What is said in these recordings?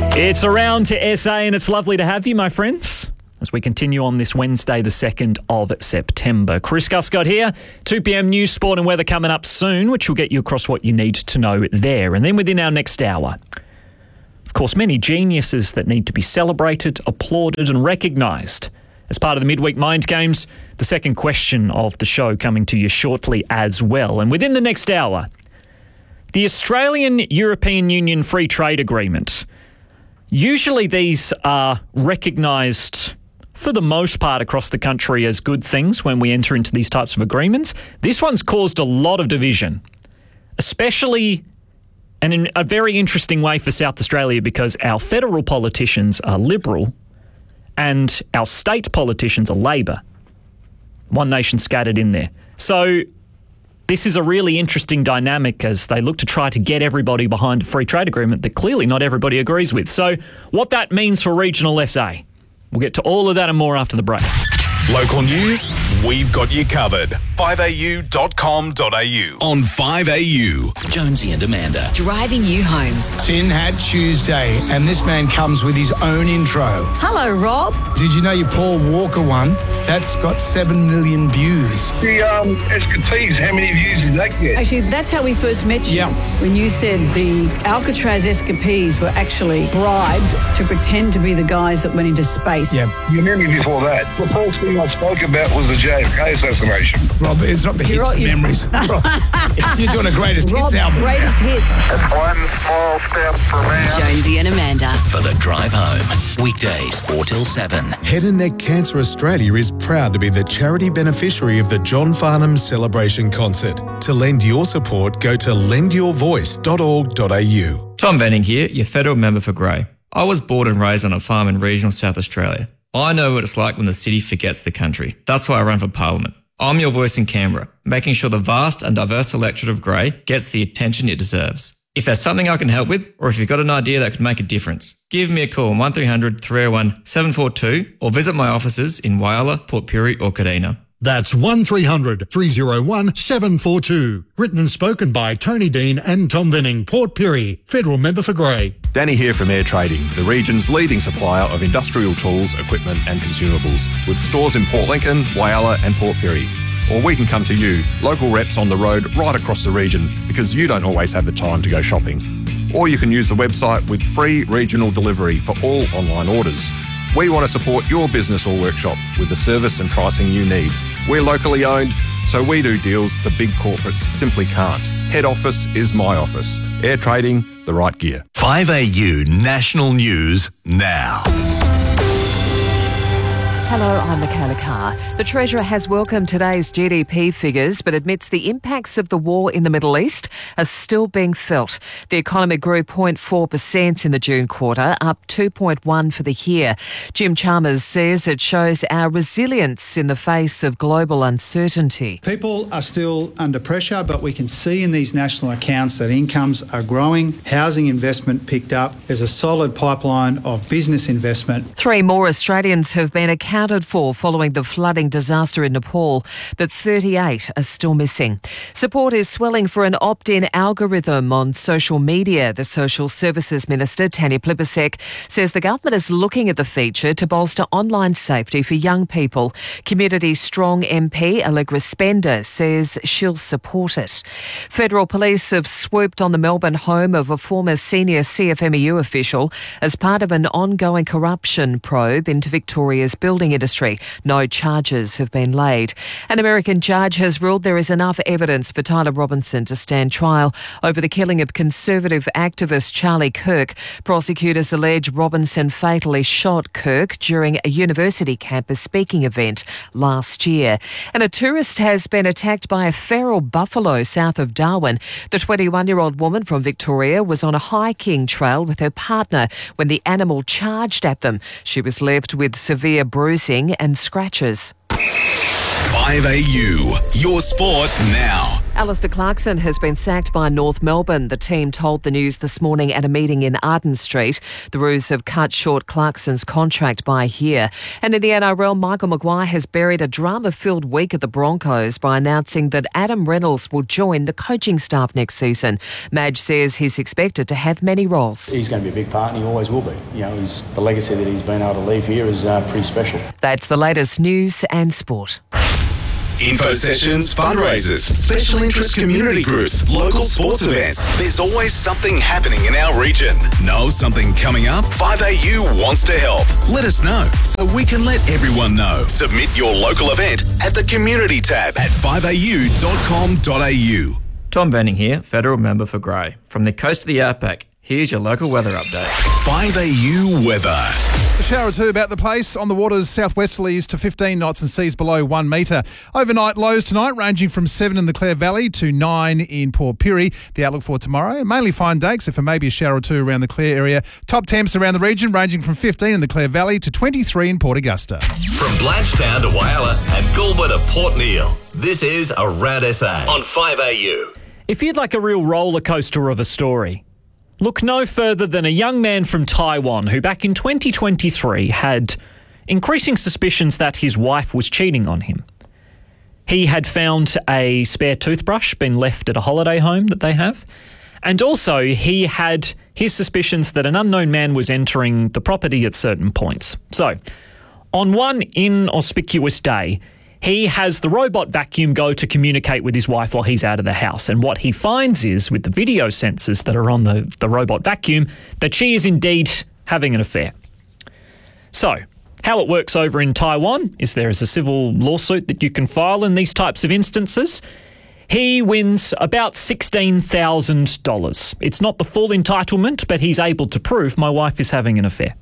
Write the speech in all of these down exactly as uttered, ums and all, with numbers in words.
It's around to S A and it's lovely to have you, my friends, as we continue on this Wednesday, the second of September. Chris Guscott here, two p.m. news, sport and weather coming up soon, which will get you across what you need to know there. And then within our next hour, of course, many geniuses that need to be celebrated, applauded and recognised. As part of the Midweek Mind Games, the second question of the show coming to you shortly as well. And within the next hour, the Australian-European Union Free Trade Agreement. Usually these are recognised for the most part across the country as good things when we enter into these types of agreements. This one's caused a lot of division, especially and in a very interesting way for South Australia, because our federal politicians are Liberal and our state politicians are Labor. One nation scattered in there. So this is a really interesting dynamic as they look to try to get everybody behind a free trade agreement that clearly not everybody agrees with. So what that means for regional S A, we'll get to all of that and more after the break. Local news, we've got you covered. five a u dot com dot a u. On five A U. Jonesy and Amanda. Driving you home. Tin Hat Tuesday, and this man comes with his own intro. Hello, Rob. Did you know your Paul Walker one? That's got seven million views. The um, Escapees, how many views did that get? Actually, that's how we first met you. Yeah. When you said the Alcatraz Escapees were actually bribed to pretend to be the guys that went into space. Yeah. You remember before that? The first thing I spoke about was the J F K assassination. Rob, it's not the You're hits right, and you- memories. Rob, you're doing a greatest Rob's hits album. greatest now. hits. That's one small step for man. Jonesy and Amanda. For the drive home. Weekdays four till seven. Head and Neck Cancer Australia is proud to be the charity beneficiary of the John Farnham Celebration Concert. To lend your support, go to lend your voice dot org dot a u. Tom Venning here, your federal member for Grey. I was born and raised on a farm in regional South Australia. I know what it's like when the city forgets the country. That's why I run for Parliament. I'm your voice in Canberra, making sure the vast and diverse electorate of Grey gets the attention it deserves. If there's something I can help with, or if you've got an idea that could make a difference, give me a call on one three hundred three oh one seven four two or visit my offices in Whyalla, Port Pirie or Kadina. That's one three hundred three oh one seven four two. Written and spoken by Tony Dean and Tom Venning, Port Pirie, Federal Member for Grey. Danny here from Air Trading, the region's leading supplier of industrial tools, equipment and consumables, with stores in Port Lincoln, Whyalla and Port Pirie. Or we can come to you, local reps on the road right across the region, because you don't always have the time to go shopping. Or you can use the website with free regional delivery for all online orders. We want to support your business or workshop with the service and pricing you need. We're locally owned, so we do deals the big corporates simply can't. Head office is my office. Air Trading, the right gear. five A U National News now. Hello, I'm Michaela Carr. The Treasurer has welcomed today's G D P figures but admits the impacts of the war in the Middle East are still being felt. The economy grew zero point four percent in the June quarter, up two point one percent for the year. Jim Chalmers says it shows our resilience in the face of global uncertainty. People are still under pressure, but we can see in these national accounts that incomes are growing, housing investment picked up, there's a solid pipeline of business investment. Three more Australians have been accounted for following the flooding disaster in Nepal, but thirty-eight are still missing. Support is swelling for an opt-in algorithm on social media. The Social Services Minister, Tanya Plibersek, says the government is looking at the feature to bolster online safety for young people. Community Strong M P Allegra Spender says she'll support it. Federal police have swooped on the Melbourne home of a former senior C F M E U official as part of an ongoing corruption probe into Victoria's building industry. No charges have been laid. An American judge has ruled there is enough evidence for Tyler Robinson to stand trial over the killing of conservative activist Charlie Kirk. Prosecutors allege Robinson fatally shot Kirk during a university campus speaking event last year. And a tourist has been attacked by a feral buffalo south of Darwin. The twenty-one-year-old woman from Victoria was on a hiking trail with her partner when the animal charged at them. She was left with severe bruising and scratches. five A U, your sport now. Alistair Clarkson has been sacked by North Melbourne. The team told the news this morning at a meeting in Arden Street. The Roos have cut short Clarkson's contract by a year. And in the N R L, Michael Maguire has buried a drama-filled week at the Broncos by announcing that Adam Reynolds will join the coaching staff next season. Madge says he's expected to have many roles. He's going to be a big part and he always will be. You know, he's, the legacy that he's been able to leave here is uh, pretty special. That's the latest news and sport. Info sessions, fundraisers, special interest community groups, local sports events. There's always something happening in our region. Know something coming up? five A U wants to help. Let us know so we can let everyone know. Submit your local event at the community tab at five a u dot com dot a u. Tom Venning here, Federal Member for Grey. From the coast of the outback, here's your local weather update. five A U weather. A shower or two about the place. On the waters, southwesterlies to fifteen knots and seas below one metre. Overnight lows tonight ranging from seven in the Clare Valley to nine in Port Pirie. The outlook for tomorrow, mainly fine day, except for maybe a shower or two around the Clare area. Top temps around the region ranging from fifteen in the Clare Valley to twenty-three in Port Augusta. From Blanchetown to Whyalla and Goulburn to Port Neale, this is Around S A on five A U. If you'd like a real roller coaster of a story, look no further than a young man from Taiwan who back in twenty twenty-three had increasing suspicions that his wife was cheating on him. He had found a spare toothbrush been left at a holiday home that they have, and also he had his suspicions that an unknown man was entering the property at certain points. So, on one inauspicious day, he has the robot vacuum go to communicate with his wife while he's out of the house. And what he finds is, with the video sensors that are on the, the robot vacuum, that she is indeed having an affair. So, how it works over in Taiwan is there is a civil lawsuit that you can file in these types of instances. He wins about sixteen thousand dollars. It's not the full entitlement, but he's able to prove my wife is having an affair.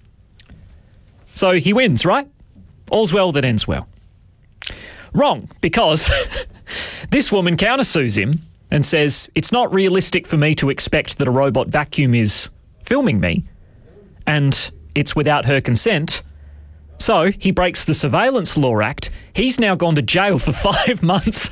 So he wins, right? All's well that ends well. Wrong, because this woman countersues him and says, it's not realistic for me to expect that a robot vacuum is filming me, and it's without her consent. So he breaks the Surveillance Law Act. He's now gone to jail for five months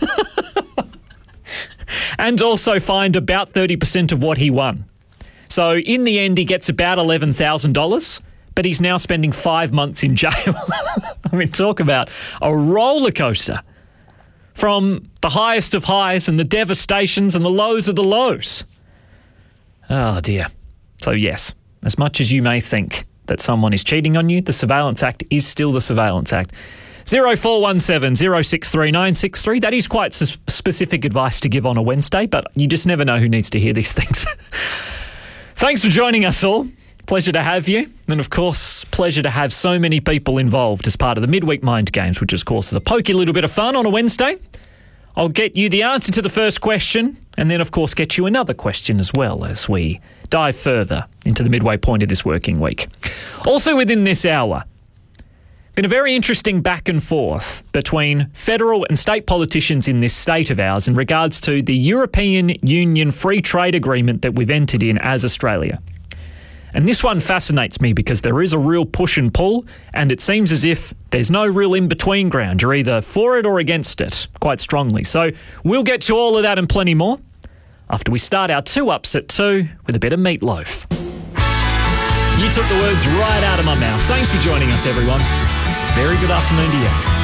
and also fined about thirty percent of what he won. So in the end, he gets about eleven thousand dollars. But he's now spending five months in jail. I mean, talk about a roller coaster from the highest of highs and the devastations and the lows of the lows. Oh, dear. So, yes, as much as you may think that someone is cheating on you, the Surveillance Act is still the Surveillance Act. zero four one seven, zero six three nine six three. That is quite specific advice to give on a Wednesday, but you just never know who needs to hear these things. Thanks for joining us all. Pleasure to have you. And, of course, pleasure to have so many people involved as part of the Midweek Mind Games, which, of course, is a pokey little bit of fun on a Wednesday. I'll get you the answer to the first question and then, of course, get you another question as well as we dive further into the midway point of this working week. Also within this hour, been a very interesting back and forth between federal and state politicians in this state of ours in regards to the European Union Free Trade Agreement that we've entered in as Australia. And this one fascinates me because there is a real push and pull, and it seems as if there's no real in-between ground. You're either for it or against it, quite strongly. So we'll get to all of that and plenty more after we start our two-ups at two with a bit of meatloaf. You took the words right out of my mouth. Thanks for joining us, everyone. Very good afternoon to you.